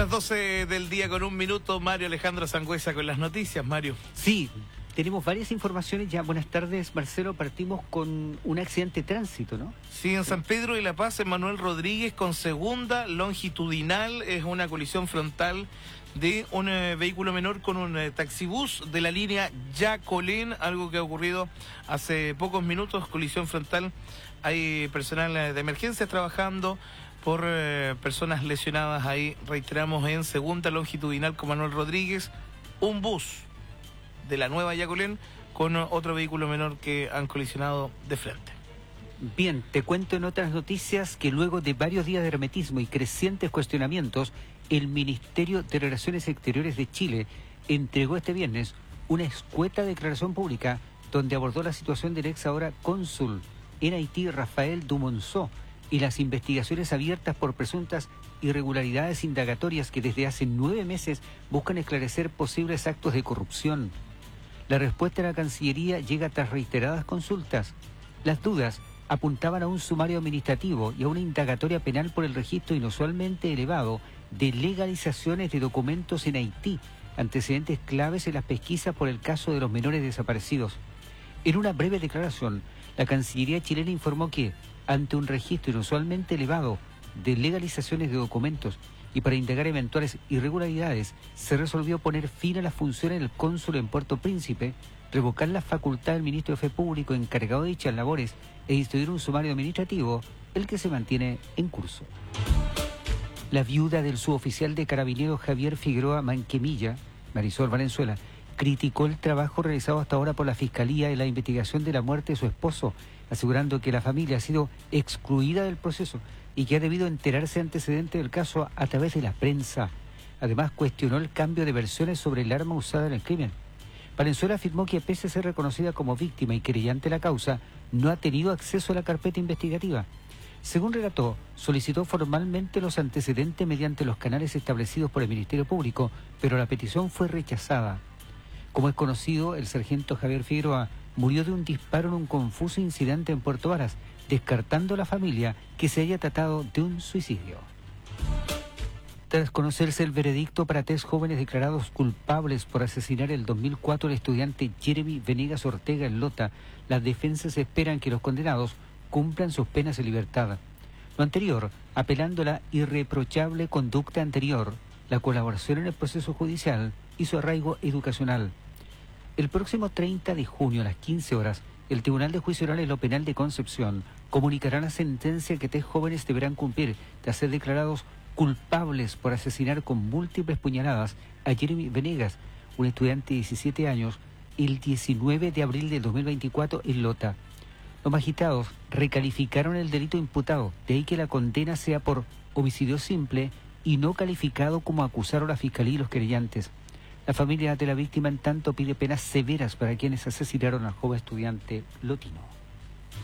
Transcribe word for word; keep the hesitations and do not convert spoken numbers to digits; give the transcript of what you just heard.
Las doce del día con un minuto, Mario Alejandro Sangüesa con las noticias. Mario. Sí, tenemos varias informaciones ya. Buenas tardes, Marcelo. Partimos con un accidente de tránsito, ¿no? Sí, en San Pedro de la Paz, Manuel Rodríguez con segunda longitudinal. Es una colisión frontal de un eh, vehículo menor con un eh, taxibús de la línea Yacolén, algo que ha ocurrido hace pocos minutos, colisión frontal. Hay personal eh, de emergencias trabajando por eh, personas lesionadas ahí, reiteramos, en segunda longitudinal con Manuel Rodríguez, un bus de la nueva Yacolén con otro vehículo menor que han colisionado de frente. Bien, te cuento en otras noticias que luego de varios días de hermetismo y crecientes cuestionamientos, el Ministerio de Relaciones Exteriores de Chile entregó este viernes una escueta declaración pública donde abordó la situación del ex ahora cónsul en Haití, Rafael Dumonzó, y las investigaciones abiertas por presuntas irregularidades indagatorias que desde hace nueve meses buscan esclarecer posibles actos de corrupción. La respuesta de la Cancillería llega tras reiteradas consultas. Las dudas apuntaban a un sumario administrativo y a una indagatoria penal por el registro inusualmente elevado de legalizaciones de documentos en Haití, antecedentes claves en las pesquisas por el caso de los menores desaparecidos. En una breve declaración, la Cancillería chilena informó que, ante un registro inusualmente elevado de legalizaciones de documentos y para indagar eventuales irregularidades, se resolvió poner fin a las funciones del cónsul en Puerto Príncipe, revocar la facultad del ministro de Fe Público encargado de dichas labores e instruir un sumario administrativo, el que se mantiene en curso. La viuda del suboficial de Carabineros Javier Figueroa Manquemilla, Marisol Valenzuela, criticó el trabajo realizado hasta ahora por la Fiscalía en la investigación de la muerte de su esposo, asegurando que la familia ha sido excluida del proceso y que ha debido enterarse antecedentes del caso a través de la prensa. Además, cuestionó el cambio de versiones sobre el arma usada en el crimen. Valenzuela afirmó que, pese a ser reconocida como víctima y querellante de la causa, no ha tenido acceso a la carpeta investigativa. Según relató, solicitó formalmente los antecedentes mediante los canales establecidos por el Ministerio Público, pero la petición fue rechazada. Como es conocido, el sargento Javier Figueroa murió de un disparo en un confuso incidente en Puerto Varas, descartando a la familia que se haya tratado de un suicidio. Tras conocerse el veredicto para tres jóvenes declarados culpables por asesinar el dos mil cuatro al estudiante Jeremy Venegas Ortega en Lota, las defensas esperan que los condenados cumplan sus penas en libertad. Lo anterior, apelando a la irreprochable conducta anterior, la colaboración en el proceso judicial y su arraigo educacional. El próximo treinta de junio a las quince horas, el Tribunal de Juicio Oral en lo Penal de Concepción comunicará la sentencia que tres jóvenes deberán cumplir tras ser declarados culpables por asesinar con múltiples puñaladas a Jeremy Venegas, un estudiante de diecisiete años, el diecinueve de abril del dos mil veinticuatro en Lota. Los magistrados recalificaron el delito imputado, de ahí que la condena sea por homicidio simple y no calificado como acusaron la Fiscalía y los querellantes. La familia de la víctima, en tanto, pide penas severas para quienes asesinaron al joven estudiante lotino.